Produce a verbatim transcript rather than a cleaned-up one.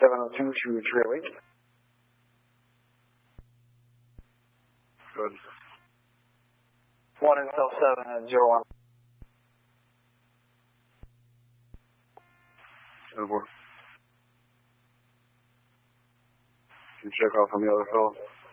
seven oh two to three oh eight. Good. one Intel seven at zero one. Over. Can you check off on the other fellow?